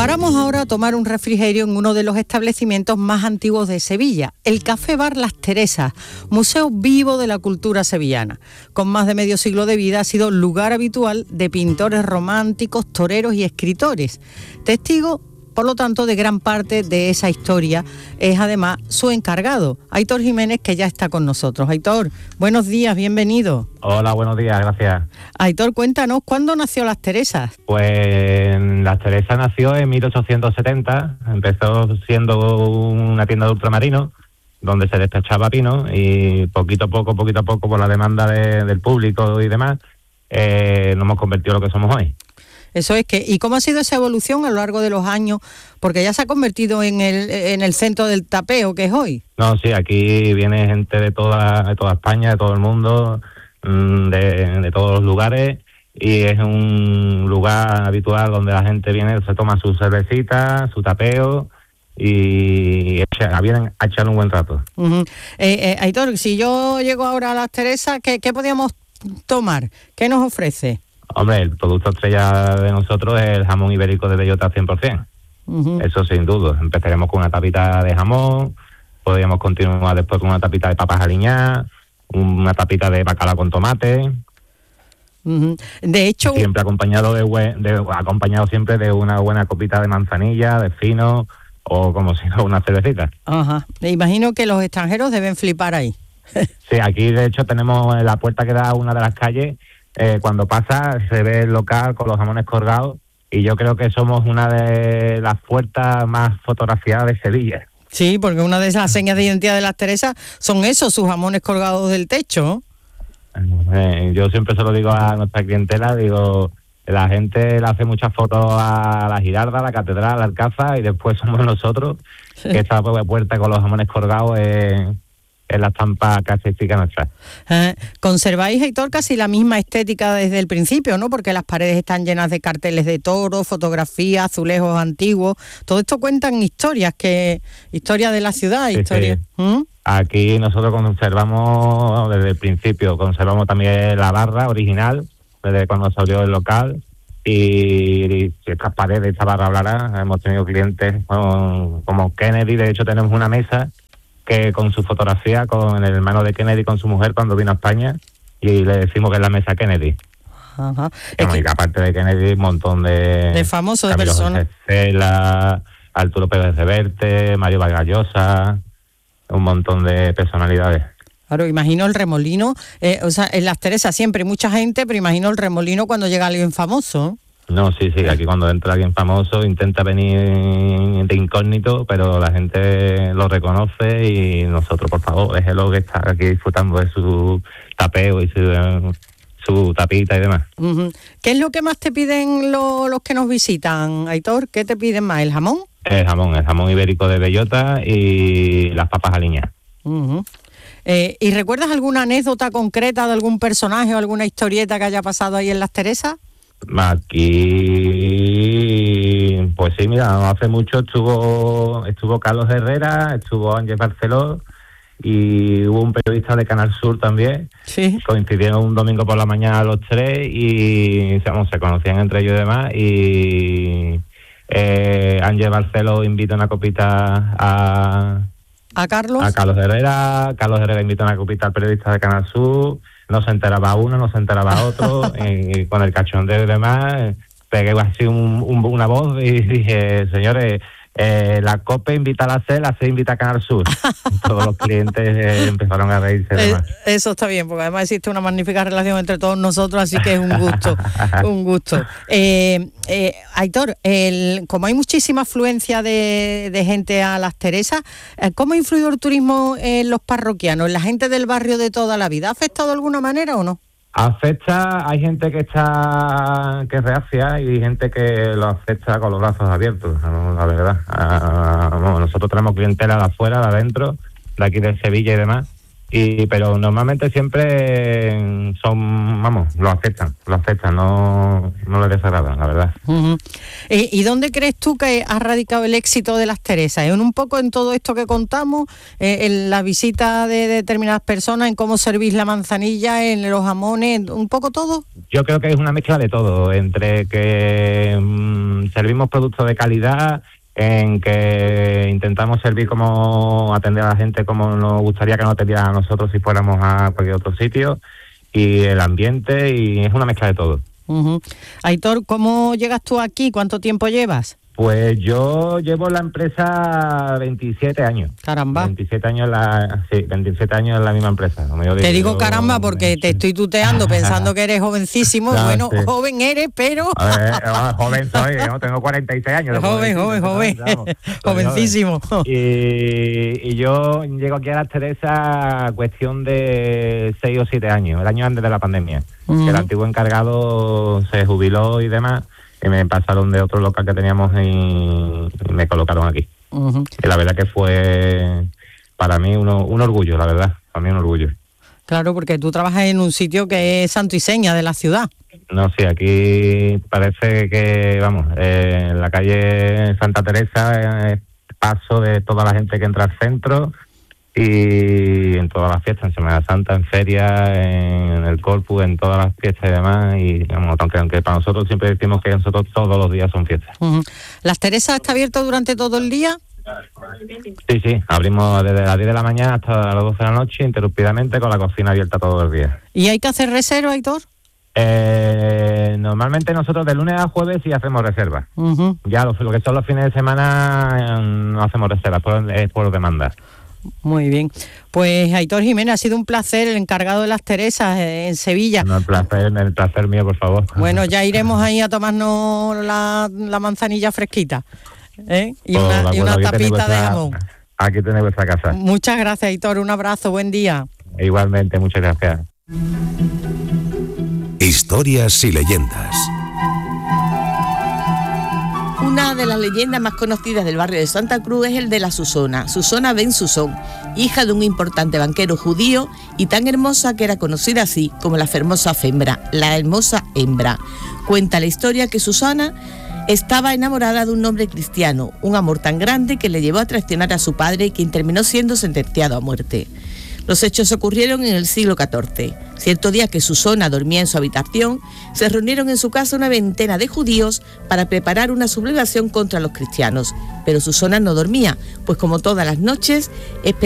Paramos ahora a tomar un refrigerio en uno de los establecimientos más antiguos de Sevilla, el Café Bar Las Teresas, museo vivo de la cultura sevillana. Con más de medio siglo de vida ha sido lugar habitual de pintores románticos, toreros y escritores. Testigo, por lo tanto, de gran parte de esa historia es además su encargado, Aitor Jiménez, que ya está con nosotros. Aitor, buenos días, bienvenido. Hola, buenos días, gracias. Aitor, cuéntanos, ¿cuándo nació Las Teresas? Pues Las Teresas nació en 1870, empezó siendo una tienda de ultramarinos, donde se despachaba vino y poquito a poco, por la demanda del público y demás, nos hemos convertido en lo que somos hoy. Eso es que, ¿y cómo ha sido esa evolución a lo largo de los años? Porque ya se ha convertido en el centro del tapeo que es hoy. No, sí, aquí viene gente de toda España, de todo el mundo, de todos los lugares, y es un lugar habitual donde la gente viene, se toma su cervecita, su tapeo y vienen a echar un buen rato. Uh-huh. Aitor, si yo llego ahora a Las Teresas, ¿qué podríamos tomar? ¿Qué nos ofrece? Hombre, el producto estrella de nosotros es el jamón ibérico de bellota 100%. Uh-huh. Eso sin duda. Empezaremos con una tapita de jamón, podríamos continuar después con una tapita de papas aliñadas, una tapita de bacalao con tomate. Uh-huh. De hecho, siempre acompañado siempre de una buena copita de manzanilla, de fino o como si no una cervecita. Ajá. Me imagino que los extranjeros deben flipar ahí. Sí, aquí de hecho tenemos la puerta que da a una de las calles. Cuando pasa se ve el local con los jamones colgados y yo creo que somos una de las puertas más fotografiadas de Sevilla. Sí, porque una de esas señas de identidad de Las Teresas son esos, sus jamones colgados del techo. Yo siempre se lo digo a nuestra clientela, digo, la gente le hace muchas fotos a la Giralda, a la Catedral, al Alcázar y después somos nosotros, que esta puerta con los jamones colgados es la estampa característica nuestra. Conserváis, Aitor, casi la misma estética desde el principio, ¿no? Porque las paredes están llenas de carteles de toros, fotografías, azulejos antiguos. Todo esto cuentan historias de la ciudad, sí, historias. Sí. ¿Mm? Aquí nosotros conservamos desde el principio, conservamos también la barra original, desde cuando se abrió el local. Y estas paredes, esta barra hablará, hemos tenido clientes como Kennedy, de hecho tenemos una mesa que con su fotografía, con el hermano de Kennedy, con su mujer cuando vino a España, y le decimos que es la mesa Kennedy. Ajá. Y aparte de Kennedy, un montón de famosos, de personas. Cela, Arturo Pérez Reverte, Mario Vargas Llosa, un montón de personalidades. Claro, imagino el remolino, en Las Teresas siempre hay mucha gente, pero imagino el remolino cuando llega alguien famoso. No, sí, aquí cuando entra alguien famoso intenta venir de incógnito, pero la gente lo reconoce y nosotros, por favor, déjelo que está aquí disfrutando de su tapeo y su tapita y demás. Uh-huh. ¿Qué es lo que más te piden los que nos visitan, Aitor? ¿Qué te piden más, el jamón? El jamón ibérico de bellota y las papas aliñadas. Uh-huh. ¿Y recuerdas alguna anécdota concreta de algún personaje o alguna historieta que haya pasado ahí en Las Teresas? Aquí, pues sí, mira, no hace mucho estuvo Carlos Herrera, estuvo Ángel Barceló y hubo un periodista de Canal Sur también. Sí. Coincidieron un domingo por la mañana los tres y se conocían entre ellos y demás y Ángel Barceló invita una copita ¿A Carlos? A Carlos Herrera invita una copita al periodista de Canal Sur. No se enteraba uno, no se enteraba otro, y con el cachondeo y demás, pegué así una voz y dije, señores, la COPE invita a la C invita a Canal Sur. Todos los clientes empezaron a reírse. Eso está bien, porque además existe una magnífica relación entre todos nosotros, así que es un gusto, un gusto. Aitor, como hay muchísima afluencia de gente a Las Teresas, ¿cómo ha influido el turismo en los parroquianos, en la gente del barrio de toda la vida? ¿Ha afectado de alguna manera o no? Afecta, hay gente que es reacia y gente que lo acepta con los brazos abiertos, la verdad. Nosotros tenemos clientela de afuera, de adentro, de aquí de Sevilla y demás, pero normalmente siempre lo aceptan, no les desagrada, la verdad. Uh-huh. ¿Y dónde crees tú que ha radicado el éxito de Las Teresas? ¿Un poco en todo esto que contamos, en la visita de determinadas personas, en cómo servís la manzanilla, en los jamones, un poco todo? Yo creo que es una mezcla de todo, entre que servimos productos de calidad, en que intentamos servir atender a la gente como nos gustaría que nos atendiera a nosotros si fuéramos a cualquier otro sitio, y el ambiente, y es una mezcla de todo. Aitor, ¿cómo llegas tú aquí? ¿Cuánto tiempo llevas? Pues yo llevo la empresa 27 años. Caramba. 27 años 27 años en la misma empresa. Te digo caramba porque te estoy tuteando pensando que eres jovencísimo. No, bueno, sí. Joven eres, pero... joven soy, ¿no? Tengo 46 años. Joven. Jovencísimo. Y yo llego aquí a Las Teresas cuestión de 6 o 7 años, el año antes de la pandemia. Que el antiguo encargado se jubiló y demás. Y me pasaron de otro local que teníamos y me colocaron aquí. Y la verdad que fue para mí un orgullo, la verdad, para mí un orgullo. Claro, porque tú trabajas en un sitio que es santo y seña de la ciudad. No, sí, aquí parece que, en la calle Santa Teresa es paso de toda la gente que entra al centro, y en todas las fiestas, en Semana Santa, en feria, en el Corpus, en todas las fiestas y demás, y aunque para nosotros siempre decimos que nosotros todos los días son fiestas. ¿Las Teresas está abierto durante todo el día? Sí, abrimos desde las 10 de la mañana hasta las 12 de la noche, interrumpidamente, con la cocina abierta todos los días. ¿Y hay que hacer reserva, Aitor? Normalmente nosotros de lunes a jueves sí hacemos reservas. Ya lo que son los fines de semana no hacemos reservas, es por demanda. Muy bien. Pues Aitor Jiménez, ha sido un placer, el encargado de Las Teresas en Sevilla. No, el placer mío, por favor. Bueno, ya iremos ahí a tomarnos la manzanilla fresquita, y una tapita de jamón. Aquí tenéis vuestra casa. Muchas gracias, Aitor, un abrazo, buen día. Igualmente, muchas gracias. Historias y leyendas. Una de las leyendas más conocidas del barrio de Santa Cruz es el de la Susona, Susana ben Susón, hija de un importante banquero judío y tan hermosa que era conocida así como la hermosa hembra. Cuenta la historia que Susana estaba enamorada de un hombre cristiano, un amor tan grande que le llevó a traicionar a su padre, quien terminó siendo sentenciado a muerte. Los hechos ocurrieron en el siglo XIV. Cierto día que Susana dormía en su habitación, se reunieron en su casa una veintena de judíos para preparar una sublevación contra los cristianos. Pero Susana no dormía, pues como todas las noches,